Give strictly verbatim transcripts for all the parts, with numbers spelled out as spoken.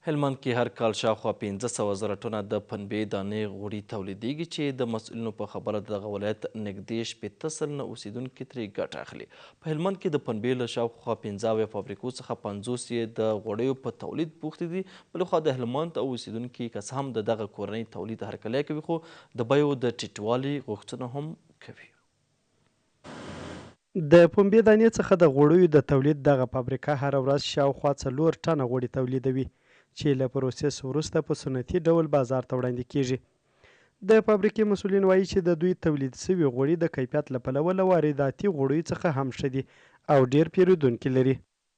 هلمند کې هر کال شاوخوا پنځه سوه زره ټنه د پنبې دانې غوړي تولیدېږي چې د مسؤلینو په خبره دغه ولایت نږدې شپېته سلنه اوسېدونکي ترې ګټه اخلي. په هلمند کې د پنبې له شاوخوا پنځه اویا فابریکو څخه پنځوس یې د غوړیو په تولید بوختې دي. بلخوا د هلمند او اوسېدونکي که څه هم د دغه کورنۍ تولید هرکلی کوي خو د بیو د ټیټوالي غوښتنه هم کوي. د پنبې دانې څخه د غوړیو د تولید دغه فابریکه هره ورځ شاوخوا څلور ټنه غوړي تولیدوي چې له پروسس وروسته په سنتي ډول بازار ته وړاندې کیږي. د فابریکې مسؤلین وایي چې د دوی تولید شوي غوړي د کیفیت له پلوه له وارداتي غوړیو څخه هم ښه دي او ډیر پیرودونکي لري.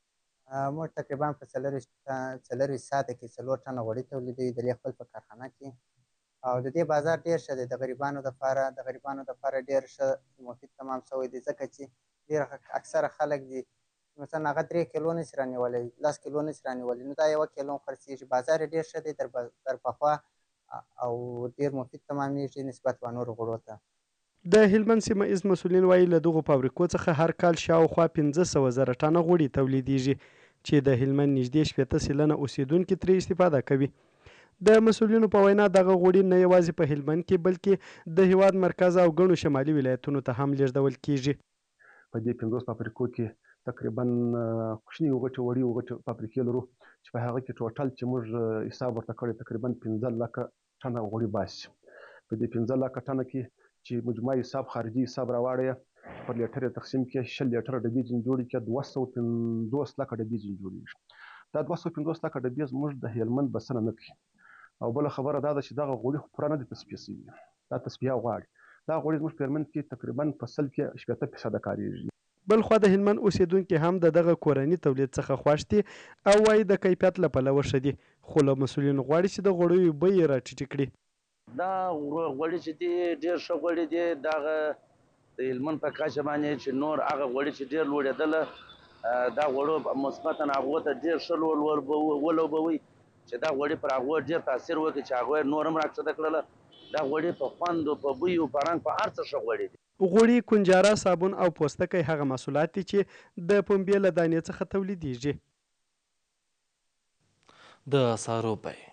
موږ تقریبا په څلرویشت ساعته کې څلور ټنه غوړي تولیدوي د دې خپل په کارخانه کې، او د دې بازار ډیر ښه دی. د غریبانو دپاره د غریبانو دپاره ډیر ښه مفید تمام شوی دی، ځکه چې ډیر اکثره خلک دي مثلا هغه درې کیلو نشي رانیولی، لس کیلو نشي رانیولی، نو دا یوه کیلو هم خرڅېږي. بازار یې ډېر ښه دی در پخوا او ډېر مفید تمامېږي نسبت به نورو غوړو ته. د هلمند سیمه ایز مسؤلین وایي له دغو فابریکو څخه هر کال شاوخوا پنځه سوه زره ټنه غوړي تولیدېږي چې د هلمند نږدې شپېته سلنه اوسېدونکي ترې استفاده کوي. د مسؤلینو په وینا دغه غوړي نه یوازې په هلمند کې بلکې د هیواد مرکز او ګڼو شمالي ولایتونو ته هم لیږدول کیږي. په دې پنځوس فابریکو کې تقریبا کوچني غټې وړې غټې فابریکې لرو چې په هغه کې ټوټل چې موږ حساب ورته کړی تقریبا پنځه لکه ټنه غوړي باسي. په دې پنځه لکه ټنه کې چې مجموعي حساب خارجي حساب راواړی پر لیټر یې تقسیم کړي، شل لیټره ډبې ځینې جوړې کړي، دوه سوه پنځوس لکه ډبې ځینې جوړېږي. دا دوه سوه پنځوس لکه ډبې زموږ د هلمند بسنه نه کوي. او بله خبره دا ده چې دغه غوړي خو پوره نه دي تصفیه شوي، دا تصفیه غواړي. دا غوړي زموږ په هلمند کې تقریبا په سل کې شپېته فیصده کارېږي. بلخوا د هلمند اوسېدونکي هم د دغه کورني تولید څخه خوښ دي او وایي د کیفیت له پلوه ښه دي، خو له مسؤلینو غواړي چې د غوړیو بیې راټیټې کړي. دا غوړي چې دي ډېر ښه غوړي دي، دغه د هلمند په کچه باندې چې نور هغه غوړي چې ډېر لوړېدله دا غوړو مثبتا هغو ته ډېر ښه ولوبوي چې دا غوړي پر هغو ډېر تاثیر وکړي چې هغوی نور هم راکښته کړله. دا غوړي په خوند په بوی په رنګ په هر څه ښه غوړي دي. غوړي، کنجاره، صابون او پوستکی هغه محصولات دي چې د پنبې له دانې څخه تولیدېږي. د سارو بیې